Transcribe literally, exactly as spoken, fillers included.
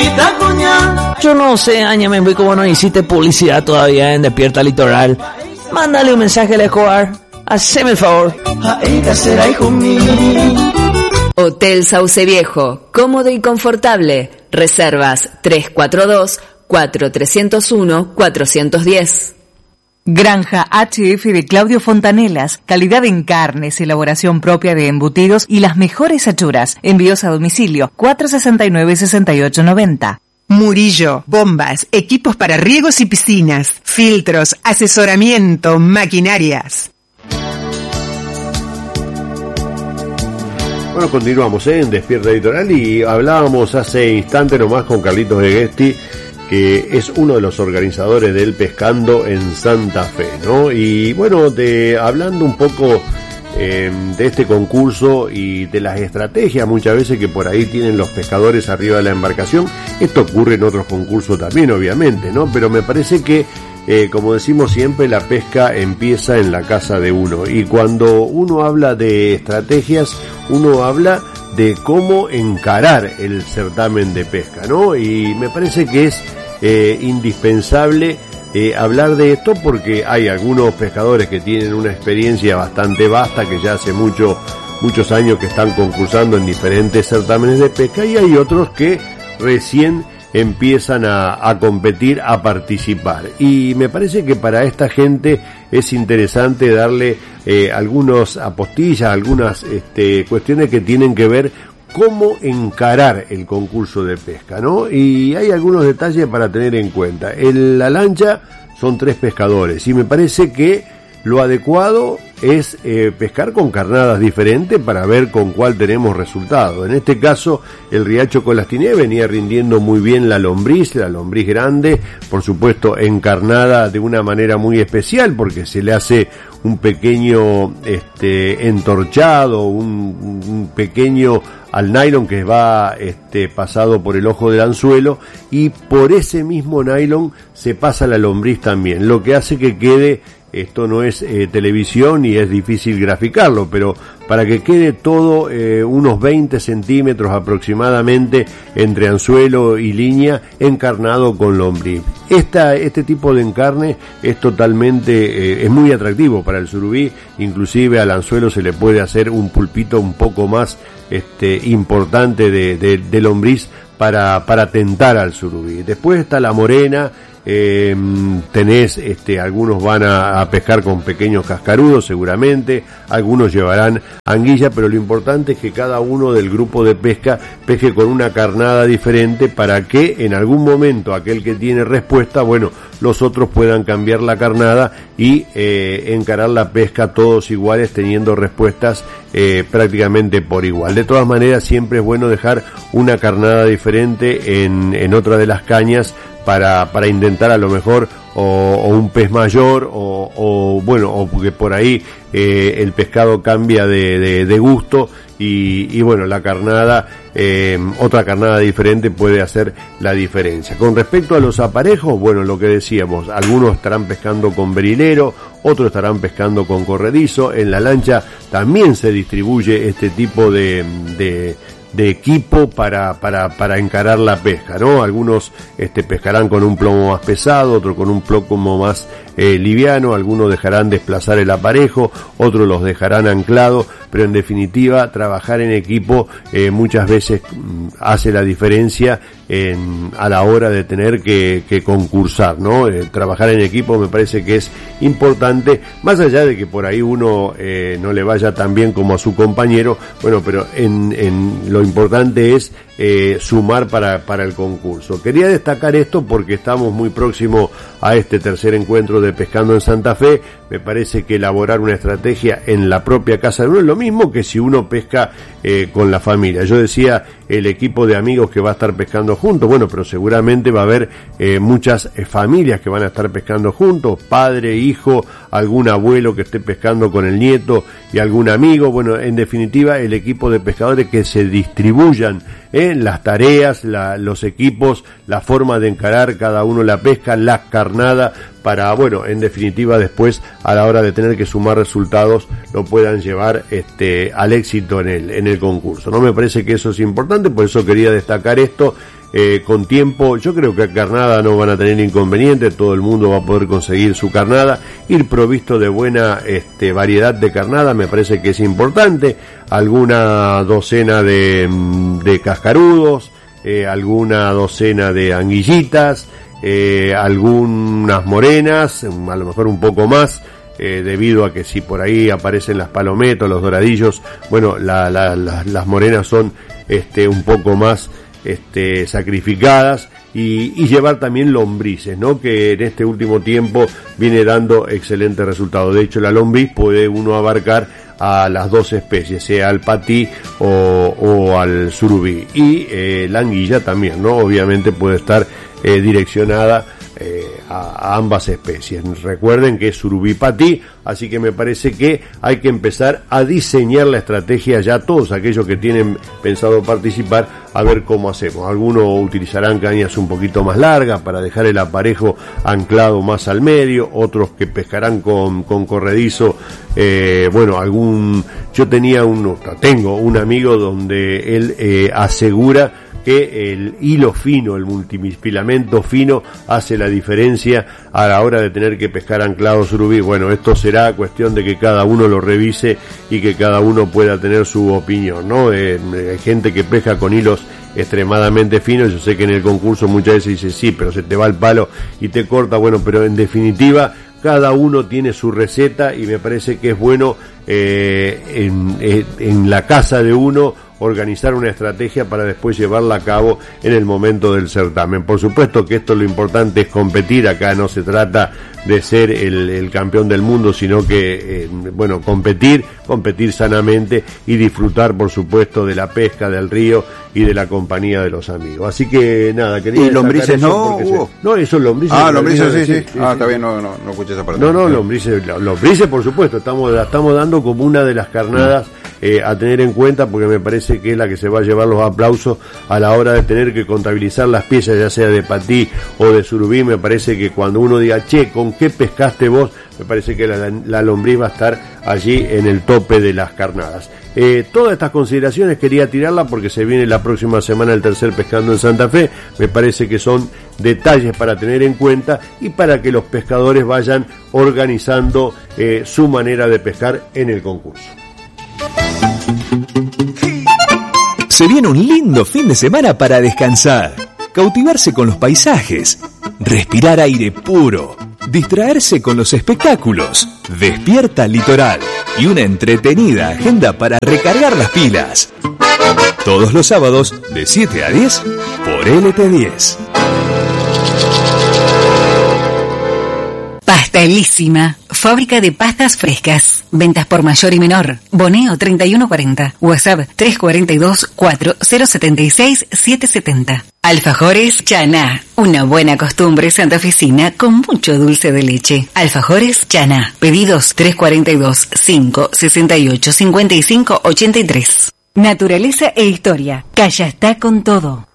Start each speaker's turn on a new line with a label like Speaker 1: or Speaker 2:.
Speaker 1: Yo no sé, Áñame, muy como no hiciste publicidad todavía en Despierta Litoral. Mándale un mensaje al Escobar. Haceme el favor.
Speaker 2: Hotel Sauce Viejo, cómodo y confortable. Reservas tres cuatro dos, cuatro tres cero uno, cuatro uno cero.
Speaker 3: Granja H F de Claudio Fontanelas, calidad en carnes, elaboración propia de embutidos y las mejores achuras. Envíos a domicilio cuatro seis nueve, seis ocho nueve cero.
Speaker 4: Murillo, bombas, equipos para riegos y piscinas, filtros, asesoramiento, maquinarias.
Speaker 5: Bueno, continuamos ¿eh? en Despierta Litoral y hablábamos hace instante nomás con Carlitos Eguesti, que es uno de los organizadores del Pescando en Santa Fe, ¿no? Y bueno, de hablando un poco eh, de este concurso y de las estrategias muchas veces que por ahí tienen los pescadores arriba de la embarcación. Esto ocurre en otros concursos también, obviamente, ¿no? Pero me parece que, eh, como decimos siempre, la pesca empieza en la casa de uno. Y cuando uno habla de estrategias, uno habla de cómo encarar el certamen de pesca, ¿no? Y me parece que es eh, indispensable eh, hablar de esto porque hay algunos pescadores que tienen una experiencia bastante vasta, que ya hace mucho, muchos años que están concursando en diferentes certámenes de pesca, y hay otros que recién empiezan a, a competir, a participar. Y me parece que para esta gente es interesante darle eh, algunas apostillas, algunas este, cuestiones que tienen que ver cómo encarar el concurso de pesca, ¿no? Y hay algunos detalles para tener en cuenta. En la lancha son tres pescadores y me parece que lo adecuado es eh, pescar con carnadas diferentes para ver con cuál tenemos resultado. En este caso, el Riacho Colastiné venía rindiendo muy bien la lombriz, la lombriz grande, por supuesto encarnada de una manera muy especial porque se le hace un pequeño este entorchado, un, un pequeño al nylon que va este pasado por el ojo del anzuelo, y por ese mismo nylon se pasa la lombriz también, lo que hace que quede, esto no es eh, televisión y es difícil graficarlo, pero para que quede todo eh, unos veinte centímetros aproximadamente entre anzuelo y línea encarnado con lombriz. Esta, este tipo de encarne es totalmente, eh, es muy atractivo para el surubí, inclusive al anzuelo se le puede hacer un pulpito un poco más este, importante de, de, de lombriz para, para tentar al surubí. Después está la morena. Eh, tenés, este, algunos van a, a pescar con pequeños cascarudos seguramente, algunos llevarán anguilla, pero lo importante es que cada uno del grupo de pesca pesque con una carnada diferente para que en algún momento aquel que tiene respuesta, bueno, los otros puedan cambiar la carnada y eh, encarar la pesca todos iguales teniendo respuestas eh, prácticamente por igual. De todas maneras siempre es bueno dejar una carnada diferente en, en otra de las cañas para para intentar a lo mejor o, o un pez mayor o, o bueno, o porque por ahí eh, el pescado cambia de, de, de gusto y, y bueno, la carnada, eh, otra carnada diferente puede hacer la diferencia. Con respecto a los aparejos, bueno, lo que decíamos, algunos estarán pescando con berilero, otros estarán pescando con corredizo. En la lancha también se distribuye este tipo de, de de equipo para para para encarar la pesca, ¿no? Algunos este pescarán con un plomo más pesado, otros con un plomo más eh, liviano, algunos dejarán desplazar el aparejo, otros los dejarán anclados, pero en definitiva trabajar en equipo eh, muchas veces mm, hace la diferencia en, a la hora de tener que, que concursar, ¿no? Eh, trabajar en equipo me parece que es importante, más allá de que por ahí uno eh, no le vaya tan bien como a su compañero, bueno, pero en, en lo importante es eh, sumar para, para el concurso. Quería destacar esto porque estamos muy próximos a este tercer encuentro de Pescando en Santa Fe. Me parece que elaborar una estrategia en la propia casa de uno es lo mismo que si uno pesca eh, con la familia. Yo decía el equipo de amigos que va a estar pescando juntos, bueno, pero seguramente va a haber eh, muchas eh, familias que van a estar pescando juntos, padre, hijo, algún abuelo que esté pescando con el nieto y algún amigo. Bueno, en definitiva el equipo de pescadores que se distribuyan eh, las tareas, la, los equipos, la forma de encarar cada uno la pesca, la carnada, para, bueno, en definitiva después a la hora de tener que sumar resultados lo puedan llevar este al éxito en el en el concurso. No me parece que eso es importante, por eso quería destacar esto. Eh, con tiempo, yo creo que a carnada no van a tener inconveniente, todo el mundo va a poder conseguir su carnada, ir provisto de buena este, variedad de carnada, me parece que es importante, alguna docena de, de cascarudos, eh, alguna docena de anguillitas, eh, algunas morenas, a lo mejor un poco más, eh, debido a que si por ahí aparecen las palometas, los doradillos, bueno, la, la, la, las morenas son este, un poco más Este, sacrificadas y, y llevar también lombrices, ¿no? Que en este último tiempo viene dando excelentes resultados. De hecho, la lombriz puede uno abarcar a las dos especies, sea al patí o, o al surubí. Y eh, la anguilla también, ¿no? Obviamente puede estar eh, direccionada Eh, a, a ambas especies. Recuerden que es surubí patí, así que me parece que hay que empezar a diseñar la estrategia ya todos aquellos que tienen pensado participar, a ver cómo hacemos. Algunos utilizarán cañas un poquito más largas para dejar el aparejo anclado más al medio, otros que pescarán con, con corredizo. Eh, bueno, algún, yo tenía un, tengo un amigo donde él eh, asegura que el hilo fino, el multifilamento fino hace la diferencia a la hora de tener que pescar anclado surubí. Bueno, esto será cuestión de que cada uno lo revise y que cada uno pueda tener su opinión, ¿no? Eh, hay gente que pesca con hilos extremadamente finos, yo sé que en el concurso muchas veces dice sí, pero se te va el palo y te corta, bueno, pero en definitiva cada uno tiene su receta y me parece que es bueno eh, en, en, en la casa de uno organizar una estrategia para después llevarla a cabo en el momento del certamen. Por supuesto que esto lo importante es competir, acá no se trata de ser el, el campeón del mundo, sino que, eh, bueno, competir, competir sanamente y disfrutar, por supuesto, de la pesca, del río y de la compañía de los amigos. Así que, nada, quería...
Speaker 6: ¿Y lombrices no?
Speaker 5: Se... No, eso es lombrices.
Speaker 6: Ah, lombrices, sí, sí, sí. sí. Ah, está bien, no, no, no escuché esa parte.
Speaker 5: No, no, lombrices, lombrices, por supuesto, estamos, la estamos dando como una de las carnadas eh, a tener en cuenta, porque me parece que es la que se va a llevar los aplausos a la hora de tener que contabilizar las piezas, ya sea de patí o de surubí. Me parece que cuando uno diga, che, ¿con qué pescaste vos? Me parece que la, la lombriz va a estar allí en el tope de las carnadas. Eh, todas estas consideraciones quería tirarlas porque se viene la próxima semana el tercer Pescando en Santa Fe. Me parece que son detalles para tener en cuenta y para que los pescadores vayan organizando eh, su manera de pescar en el concurso.
Speaker 7: Se viene un lindo fin de semana para descansar, cautivarse con los paisajes, respirar aire puro, distraerse con los espectáculos, Despierta Litoral y una entretenida agenda para recargar las pilas. Todos los sábados de siete a diez por L T diez.
Speaker 8: Pastelísima, fábrica de pastas frescas. Ventas por mayor y menor. Boneo treinta y uno cuarenta. WhatsApp tres cuatro dos, cuatro cero siete seis, siete siete cero. Alfajores Chaná. Una buena costumbre santafesina con mucho dulce de leche. Alfajores Chaná. Pedidos tres cuatro dos, cinco seis ocho, cinco cinco ocho tres. Naturaleza e historia. Callastá con todo.